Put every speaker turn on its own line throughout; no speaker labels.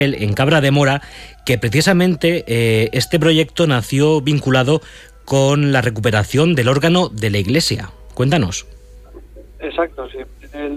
en Cabra de Mora, que precisamente este proyecto nació vinculado con la recuperación del órgano de la Iglesia. Cuéntanos.
Exacto, sí. En el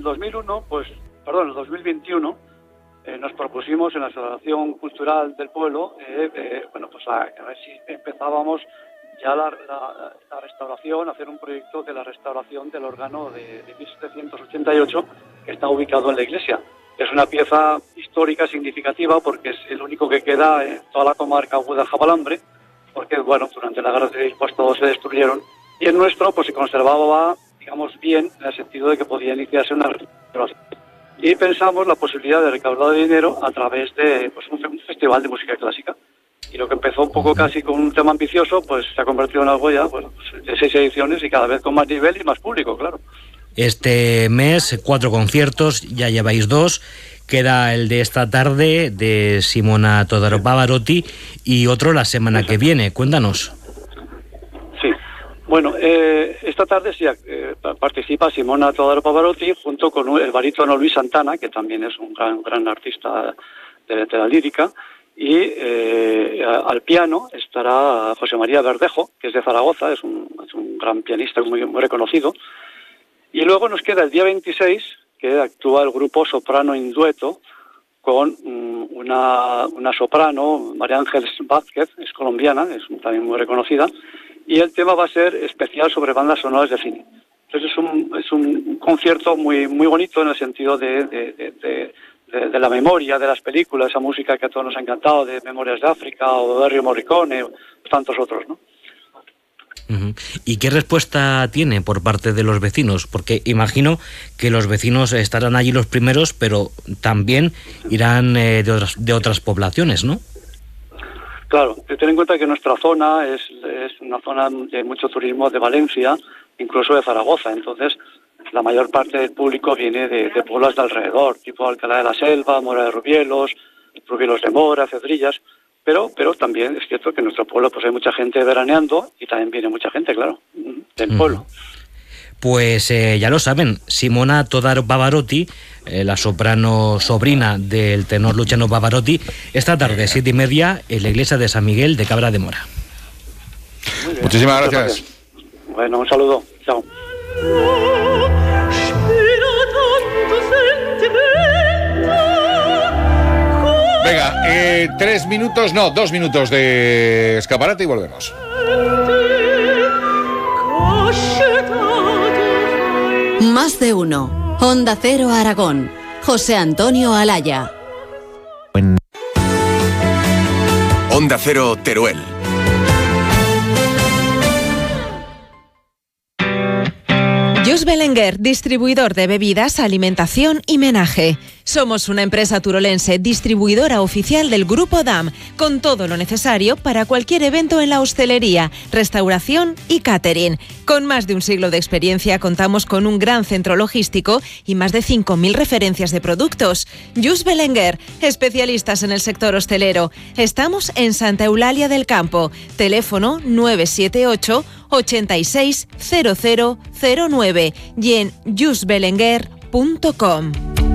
2021, nos propusimos en la Asociación Cultural del Pueblo, a ver si empezábamos ya la restauración, hacer un proyecto de la restauración del órgano de 1788 que está ubicado en la iglesia. Es una pieza histórica significativa porque es el único que queda en toda la comarca Úbeda-Jabalambre, porque durante la guerra civil pues todos se destruyeron, y el nuestro pues se conservaba, digamos, bien, en el sentido de que podía iniciarse una restauración. Y pensamos la posibilidad de recaudar dinero a través de un festival de música clásica. Y lo que empezó un poco casi con un tema ambicioso, pues se ha convertido en algo ya de 6 ediciones y cada vez con más nivel y más público, claro.
Este mes 4 conciertos, ya lleváis 2, queda el de esta tarde de Simona Todaro Pavarotti y otro la semana que viene. Cuéntanos.
Sí, bueno, esta tarde sí participa Simona Todaro Pavarotti junto con el barítono Luis Santana, que también es un gran artista de la lírica, y al piano estará José María Verdejo, que es de Zaragoza, es un gran pianista muy reconocido. Y luego nos queda el día 26, que actúa el grupo Soprano in Dueto con una soprano, María Ángeles Vázquez, es colombiana, es también muy reconocida, y el tema va a ser especial sobre bandas sonoras de cine. Entonces es un concierto muy bonito en el sentido de la memoria de las películas, esa música que a todos nos ha encantado, de Memorias de África o de Ennio Morricone o tantos otros, ¿no?
¿Y qué respuesta tiene por parte de los vecinos? Porque imagino que los vecinos estarán allí los primeros, pero también irán de otras poblaciones, ¿no?
Claro, ten en cuenta que nuestra zona es una zona de mucho turismo de Valencia, incluso de Zaragoza, entonces la mayor parte del público viene de pueblos de alrededor, tipo Alcalá de la Selva, Mora de Rubielos de Mora, Cedrillas. Pero también es cierto que en nuestro pueblo pues hay mucha gente veraneando y también viene mucha gente, claro, del pueblo.
Pues ya lo saben, Simona Todaro Pavarotti, la soprano sobrina del tenor Luciano Pavarotti, esta tarde 7:30 en la iglesia de San Miguel de Cabra de Mora.
Muchísimas gracias.
Bueno, un saludo. Chao.
Venga, 2 minutos de escaparate y volvemos.
Más de uno. Onda Cero Aragón. José Antonio Alaya.
Onda Cero Teruel.
Just Belenguer, distribuidor de bebidas, alimentación y menaje. Somos una empresa turolense distribuidora oficial del Grupo DAM, con todo lo necesario para cualquier evento en la hostelería, restauración y catering. Con más de un siglo de experiencia contamos con un gran centro logístico y más de 5.000 referencias de productos. Just Belenguer, especialistas en el sector hostelero. Estamos en Santa Eulalia del Campo. Teléfono 978 86 0009 y en justbelenguer.com.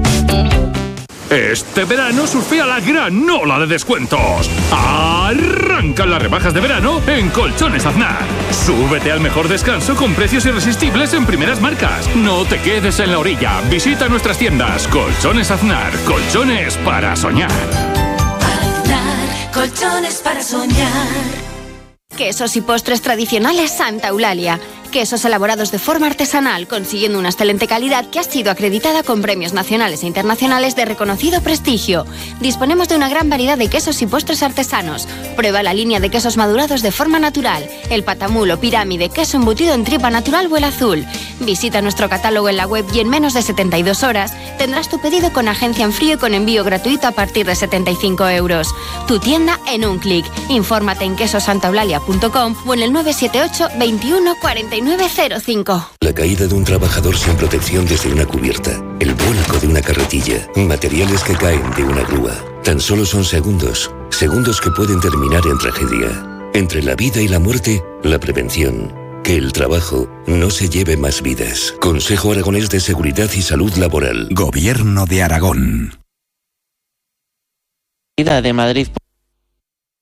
Este verano surfea la gran ola de descuentos. Arrancan las rebajas de verano en Colchones Aznar. Súbete al mejor descanso con precios irresistibles en primeras marcas. No te quedes en la orilla. Visita nuestras tiendas. Colchones Aznar. Colchones para soñar.
Aznar. Colchones para soñar.
Quesos y postres tradicionales Santa Eulalia. Quesos elaborados de forma artesanal, consiguiendo una excelente calidad que ha sido acreditada con premios nacionales e internacionales de reconocido prestigio. Disponemos de una gran variedad de quesos y postres artesanos. Prueba la línea de quesos madurados de forma natural, el patamulo, pirámide, queso embutido en tripa natural o el azul. Visita nuestro catálogo en la web y en menos de 72 horas tendrás tu pedido con agencia en frío y con envío gratuito a partir de 75 euros. Tu tienda en un clic. Infórmate en quesosantaeulalia.com o en el 978 21 49 905.
La caída de un trabajador sin protección desde una cubierta, el vuelco de una carretilla, materiales que caen de una grúa. Tan solo son segundos que pueden terminar en tragedia. Entre la vida y la muerte, la prevención. Que el trabajo no se lleve más vidas. Consejo Aragonés de Seguridad y Salud Laboral.
Gobierno de Aragón. de Madrid